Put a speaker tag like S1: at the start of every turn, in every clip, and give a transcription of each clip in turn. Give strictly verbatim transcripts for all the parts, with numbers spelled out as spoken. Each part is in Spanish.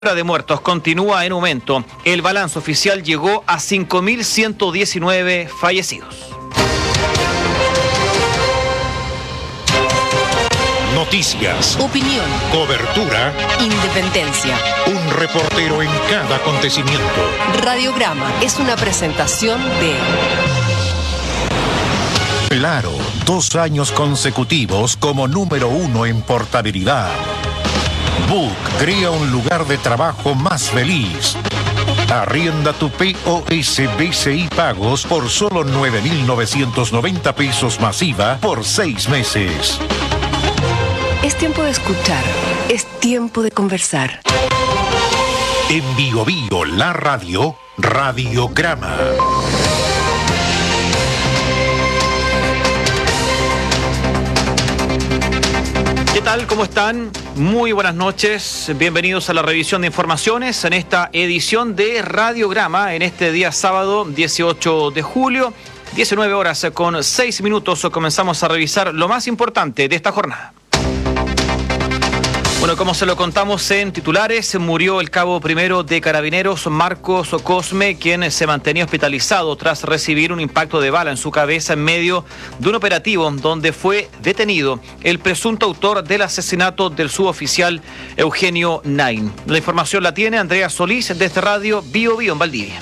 S1: La cifra de muertos continúa en aumento. El balance oficial llegó a cinco mil ciento diecinueve fallecidos.
S2: Noticias,
S3: opinión,
S2: cobertura,
S3: independencia.
S2: Un reportero en cada acontecimiento.
S3: Radiograma es una presentación de
S2: Claro, dos años consecutivos como número uno en portabilidad. Book crea un lugar de trabajo más feliz. Arrienda tu P O S B C I pagos por solo nueve mil novecientos noventa pesos masiva por seis meses.
S3: Es tiempo de escuchar, es tiempo de conversar.
S2: En Bio Bio, la radio, Radiograma.
S1: ¿Qué tal? ¿Cómo están? Muy buenas noches. Bienvenidos a la revisión de informaciones en esta edición de Radiograma en este día sábado dieciocho de julio, diecinueve horas con seis minutos. Comenzamos a revisar lo más importante de esta jornada. Bueno, como se lo contamos en titulares, murió el cabo primero de Carabineros, Marcos Cosme, quien se mantenía hospitalizado tras recibir un impacto de bala en su cabeza en medio de un operativo donde fue detenido el presunto autor del asesinato del suboficial Eugenio Nain. La información la tiene Andrea Solís desde Radio Bio Bio en Valdivia.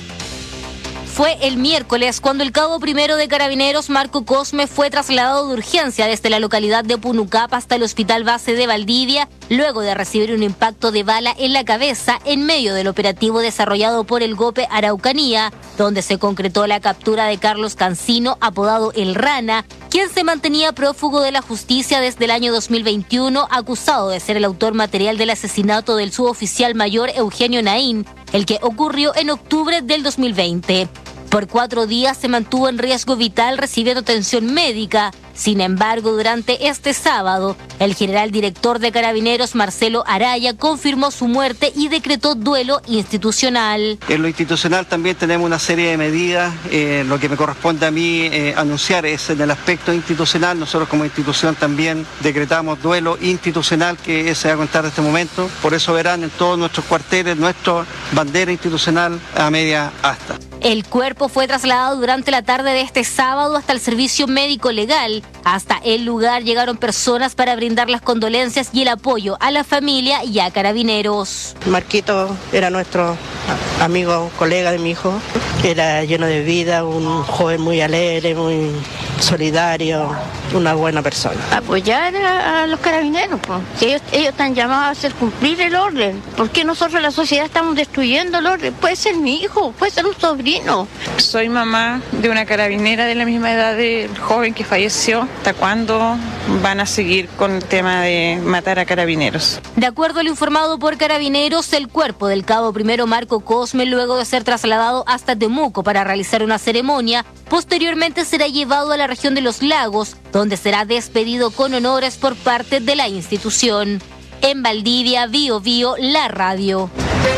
S4: Fue el miércoles cuando el cabo primero de Carabineros, Marco Cosme, fue trasladado de urgencia desde la localidad de Punucapa hasta el Hospital Base de Valdivia, luego de recibir un impacto de bala en la cabeza en medio del operativo desarrollado por el GOPE Araucanía, donde se concretó la captura de Carlos Cancino, apodado El Rana, quien se mantenía prófugo de la justicia desde el año dos mil veintiuno, acusado de ser el autor material del asesinato del suboficial mayor Eugenio Nain, el que ocurrió en octubre del dos mil veinte. Por cuatro días se mantuvo en riesgo vital recibiendo atención médica. Sin embargo, durante este sábado, el general director de Carabineros, Marcelo Araya, confirmó su muerte y decretó duelo institucional.
S5: En lo institucional también tenemos una serie de medidas. Eh, lo que me corresponde a mí eh, anunciar es en el aspecto institucional. Nosotros como institución también decretamos duelo institucional que se va a contar de este momento. Por eso verán en todos nuestros cuarteles nuestra bandera institucional a media asta.
S4: El cuerpo fue trasladado durante la tarde de este sábado hasta el servicio médico legal. Hasta el lugar llegaron personas para brindar las condolencias y el apoyo a la familia y a Carabineros.
S6: Marquito era nuestro amigo, colega de mi hijo. Era lleno de vida, un joven muy alegre, muy solidario, una buena persona.
S7: Apoyar a, a los carabineros, pues. Que ellos, ellos están llamados a hacer cumplir el orden. ¿Por qué nosotros la sociedad estamos destruyendo el orden? Puede ser mi hijo, puede ser un sobrino.
S8: Soy mamá de una carabinera de la misma edad del joven que falleció. ¿Hasta cuándo van a seguir con el tema de matar a carabineros?
S4: De acuerdo a lo informado por Carabineros, el cuerpo del cabo primero Marco Cosme, luego de ser trasladado hasta Temuco para realizar una ceremonia, posteriormente será llevado a la región de Los Lagos, donde será despedido con honores por parte de la institución. En Valdivia, Bio Bio, la radio.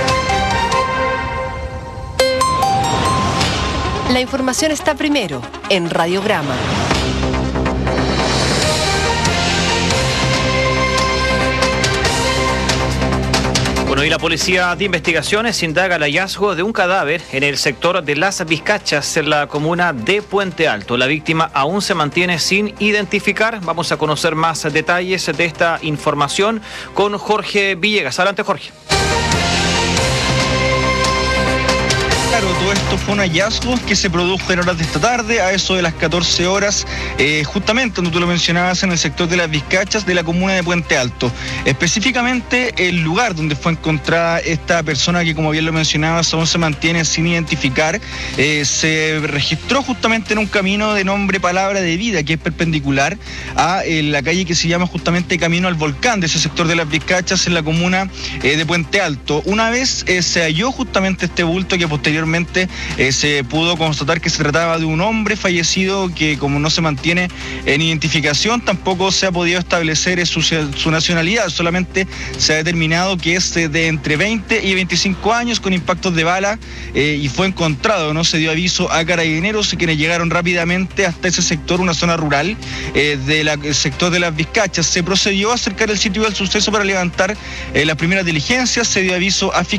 S3: La información está primero en Radiograma.
S1: Bueno, y la Policía de Investigaciones indaga el hallazgo de un cadáver en el sector de Las Vizcachas, en la comuna de Puente Alto. La víctima aún se mantiene sin identificar. Vamos a conocer más detalles de esta información con Jorge Villegas. Adelante, Jorge.
S9: Claro, todo esto fue un hallazgo que se produjo en horas de esta tarde, a eso de las catorce horas, eh, justamente donde tú lo mencionabas, en el sector de Las Vizcachas de la comuna de Puente Alto. Específicamente el lugar donde fue encontrada esta persona que, como bien lo mencionabas, aún se mantiene sin identificar, eh, se registró justamente en un camino de nombre Palabra de Vida, que es perpendicular a eh, la calle que se llama justamente Camino al Volcán, de ese sector de Las Vizcachas en la comuna eh, de Puente Alto. Una vez eh, se halló justamente este bulto que posteriormente Finalmente eh, se pudo constatar que se trataba de un hombre fallecido que, como no se mantiene en identificación, tampoco se ha podido establecer su, su nacionalidad. Solamente se ha determinado que es de entre veinte y veinticinco años con impactos de bala eh, y fue encontrado. No se dio aviso a carabineros, quienes llegaron rápidamente hasta ese sector, una zona rural eh, del sector de Las Vizcachas. Se procedió a acercar el sitio del suceso para levantar eh, las primeras diligencias. Se dio aviso a